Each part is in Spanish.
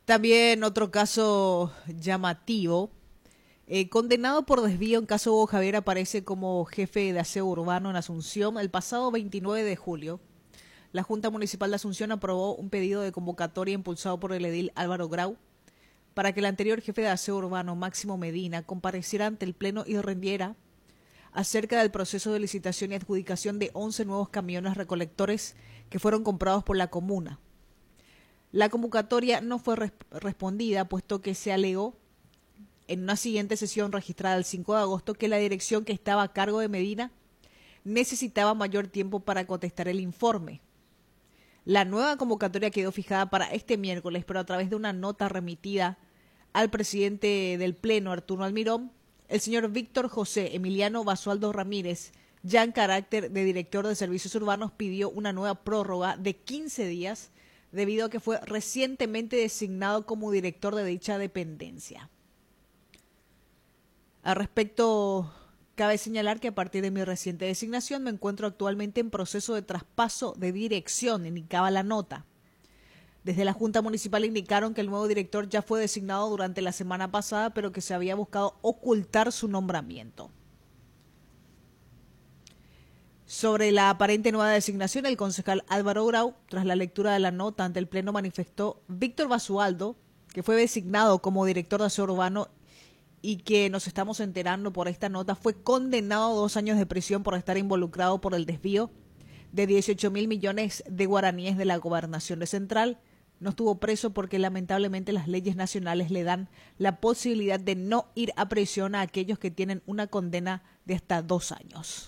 También otro caso llamativo. Condenado por desvío en caso Hugo Javier aparece como jefe de aseo urbano en Asunción el pasado 29 de julio. La Junta Municipal de Asunción aprobó un pedido de convocatoria impulsado por el edil Álvaro Grau para que el anterior jefe de aseo urbano, Máximo Medina, compareciera ante el Pleno y rendiera acerca del proceso de licitación y adjudicación de 11 nuevos camiones recolectores que fueron comprados por la comuna. La convocatoria no fue respondida, puesto que se alegó en una siguiente sesión registrada el 5 de agosto que la dirección que estaba a cargo de Medina necesitaba mayor tiempo para contestar el informe. La nueva convocatoria quedó fijada para este miércoles, pero a través de una nota remitida al presidente del Pleno, Arturo Almirón, el señor Víctor José Emiliano Basualdo Ramírez, ya en carácter de director de servicios urbanos, pidió una nueva prórroga de 15 días debido a que fue recientemente designado como director de dicha dependencia. Al respecto, cabe señalar que a partir de mi reciente designación me encuentro actualmente en proceso de traspaso de dirección, indicaba la nota. Desde la Junta Municipal indicaron que el nuevo director ya fue designado durante la semana pasada, pero que se había buscado ocultar su nombramiento. Sobre la aparente nueva designación, el concejal Álvaro Grau, tras la lectura de la nota ante el Pleno, manifestó: Víctor Basualdo, que fue designado como director de aseo urbano y que nos estamos enterando por esta nota, fue condenado a 2 años de prisión por estar involucrado por el desvío de 18.000 millones de guaraníes de la gobernación de Central. No estuvo preso porque lamentablemente las leyes nacionales le dan la posibilidad de no ir a prisión a aquellos que tienen una condena de hasta 2 años.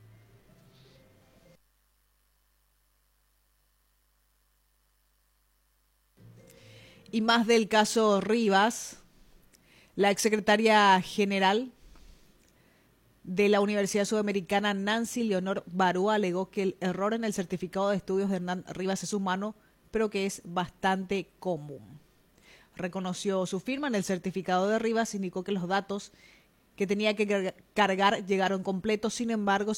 Y más del caso Rivas, la exsecretaria general de la Universidad Sudamericana, Nancy Leonor Barúa, alegó que el error en el certificado de estudios de Hernán Rivas es humano, pero que es bastante común. Reconoció su firma en el certificado de Rivas, indicó que los datos que tenía que cargar llegaron completos, sin embargo,